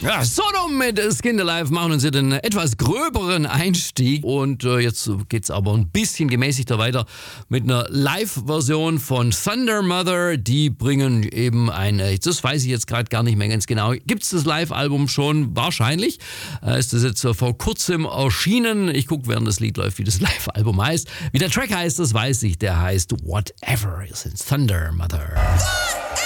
Ja, Sodom mit Skin Alive machen uns hier den etwas gröberen Einstieg. Und jetzt geht's aber ein bisschen gemäßigter weiter mit einer Live-Version von Thunder Mother. Die bringen eben das weiß ich jetzt gerade gar nicht mehr ganz genau. Gibt's das Live-Album schon? Wahrscheinlich. Ist das jetzt vor kurzem erschienen. Ich gucke, während das Lied läuft, wie das Live-Album heißt. Wie der Track heißt, das weiß ich. Der heißt Whatever. Das ist Thunder Mother.